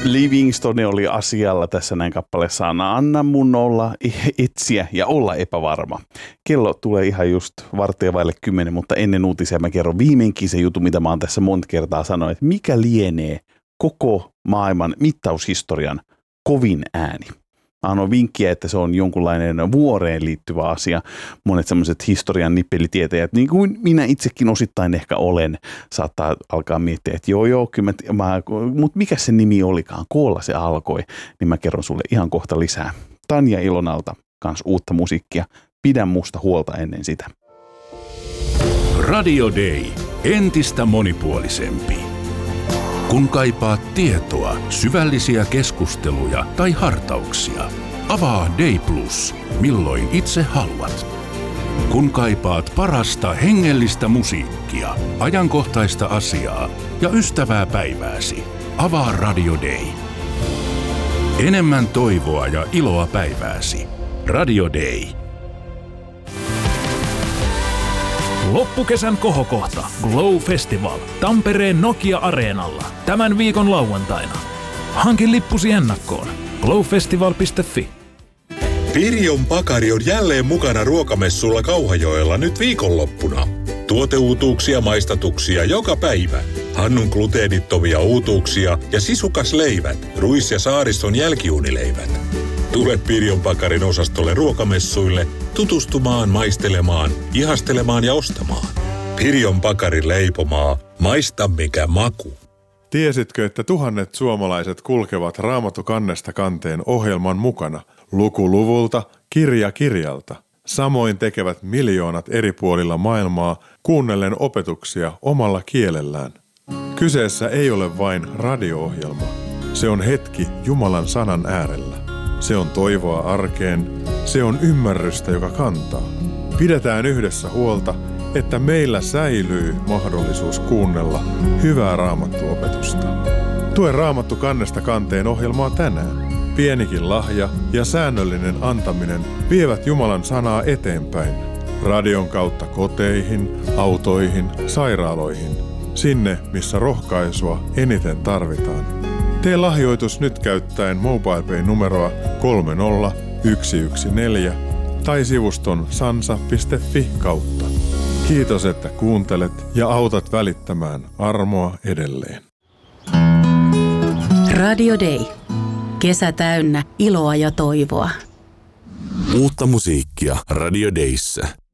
Livingstone oli asialla tässä näin kappaleessa. Anna mun olla etsiä ja olla epävarma. Kello tulee ihan just 9:15, mutta ennen uutisia mä kerron viimeinkin se juttu, mitä mä oon tässä monta kertaa sanonut, että mikä lienee koko maailman mittaushistorian kovin ääni. Mä annan vinkkiä, että se on jonkunlainen vuoreen liittyvä asia. Monet semmoiset historian nippelitietäjät, niin kuin minä itsekin osittain ehkä olen, saattaa alkaa miettiä, että joo, kyllä mutta mikä se nimi olikaan, koolla se alkoi, niin mä kerron sulle ihan kohta lisää. Tanja Ilonalta kans uutta musiikkia. Pidä musta huolta ennen sitä. Radio Day. Entistä monipuolisempi. Kun kaipaat tietoa, syvällisiä keskusteluja tai hartauksia, avaa Day Plus, milloin itse haluat. Kun kaipaat parasta hengellistä musiikkia, ajankohtaista asiaa ja ystävää päivääsi, avaa Radio Day. Enemmän toivoa ja iloa päivääsi. Radio Day. Loppukesän kohokohta Glow Festival Tampereen Nokia-areenalla tämän viikon lauantaina. Hankin lippusi ennakkoon glowfestival.fi. Pirjon Pakari on jälleen mukana ruokamessulla Kauhajoella nyt viikonloppuna. Tuoteuutuuksia, maistatuksia joka päivä. Hannun gluteenittomia uutuuksia ja sisukasleivät, ruis- ja saariston jälkiunileivät. Tule Pirjon Pakarin osastolle ruokamessuille tutustumaan, maistelemaan, ihastelemaan ja ostamaan. Pirjon Pakarin leipomaa. Maista mikä maku. Tiesitkö, että tuhannet suomalaiset kulkevat Raamattu kannesta kanteen ohjelman mukana, luku luvulta, kirja kirjalta? Samoin tekevät miljoonat eri puolilla maailmaa kuunnellen opetuksia omalla kielellään. Kyseessä ei ole vain radio-ohjelma. Se on hetki Jumalan sanan äärellä. Se on toivoa arkeen. Se on ymmärrystä, joka kantaa. Pidetään yhdessä huolta, että meillä säilyy mahdollisuus kuunnella hyvää raamattuopetusta. Tue Raamattu kannesta kanteen ohjelmaa tänään. Pienikin lahja ja säännöllinen antaminen vievät Jumalan sanaa eteenpäin. Radion kautta koteihin, autoihin, sairaaloihin. Sinne, missä rohkaisua eniten tarvitaan. Tee lahjoitus nyt käyttäen MobilePay-numeroa 30114 tai sivuston sansa.fi kautta. Kiitos, että kuuntelet ja autat välittämään armoa edelleen. Radio Day. Kesä täynnä iloa ja toivoa. Uutta musiikkia Radio Dayssä.